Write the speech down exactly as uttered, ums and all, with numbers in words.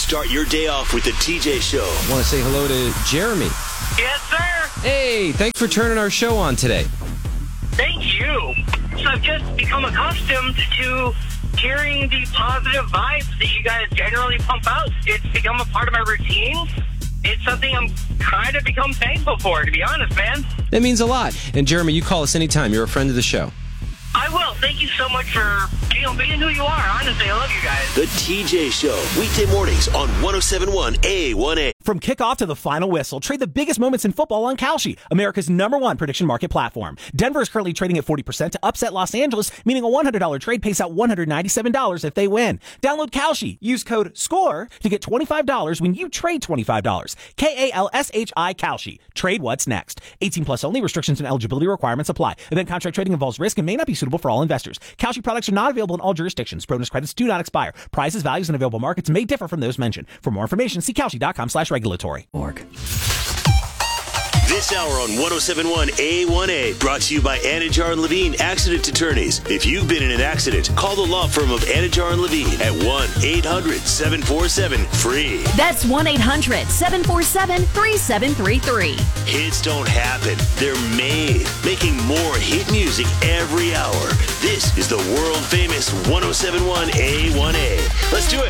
Start your day off with the T J Show. I want to say hello to Jeremy. Yes, sir. Hey, thanks for turning our show on today. Thank you. So I've just become accustomed to hearing the positive vibes that you guys generally pump out. It's become a part of my routine. It's something I'm kind of become thankful for, to be honest, man. That means a lot. And Jeremy, you call us anytime. You're a friend of the show. I will. Thank you so much for, you know, being who you are. Honestly, I love you guys. The T J Show, weekday mornings on one oh seven point one A one A. From kickoff to the final whistle, trade the biggest moments in football on Kalshi, America's number one prediction market platform. Denver is currently trading at forty percent to upset Los Angeles, meaning a one hundred dollars trade pays out one hundred ninety-seven dollars if they win. Download Kalshi. Use code SCORE to get twenty-five dollars when you trade twenty-five dollars. K A L S H I Kalshi. Trade what's next. eighteen plus only. Restrictions and eligibility requirements apply. Event contract trading involves risk and may not be suitable for all investors. Kalshi products are not available in all jurisdictions. Bonus credits do not expire. Prices, values, and available markets may differ from those mentioned. For more information, see Kalshi.com slash regulatory. Org. This hour on one oh seven point one A one A, brought to you by Anajar and Levine Accident Attorneys. If you've been in an accident, call the law firm of Anajar and Levine at one eight hundred seven four seven free. That's one eight hundred seven four seven three seven three three. Hits don't happen. They're made. Making more hit music every hour. This is the world famous one oh seven point one A one A. Let's do it.